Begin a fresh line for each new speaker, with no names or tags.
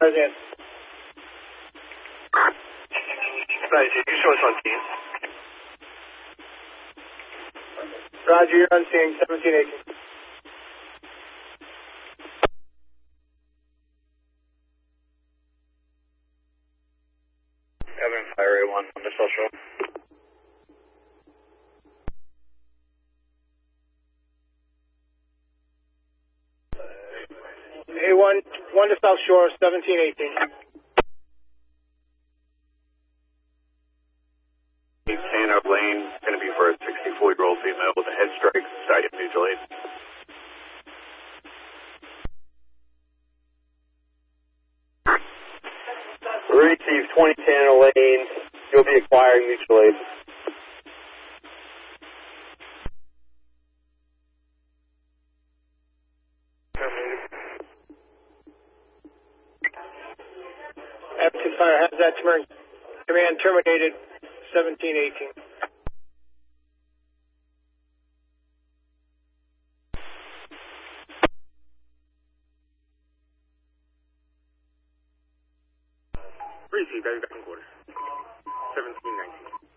Fires in.
Roger, you show us on team.
Roger, you're on scene, 1718.
Evan, Fire A1 on the social.
A1, 1 to South Shore, 1718.
Tanner Lane, going to be for a 64-year-old female with a head strike, side mutual aid. Receive 20 Tanner Lane, you'll be acquiring mutual aid.
Appleton Fire has that command terminated, 1718.
Receive, back in quarters. 1719.